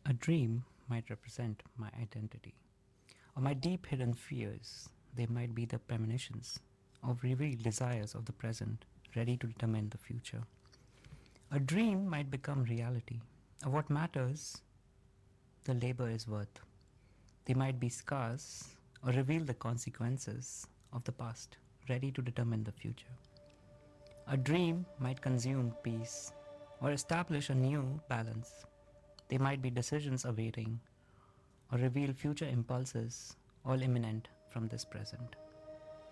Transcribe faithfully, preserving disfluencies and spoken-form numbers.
A dream might represent my identity, or my deep hidden fears. They might be the premonitions of revealed desires of the present, ready to determine the future. A dream might become reality, of what matters the labor is worth. They might be scars or reveal the consequences of the past, ready to determine the future. A dream might consume peace or establish a new balance. They might be decisions awaiting or reveal future impulses, all imminent from this present.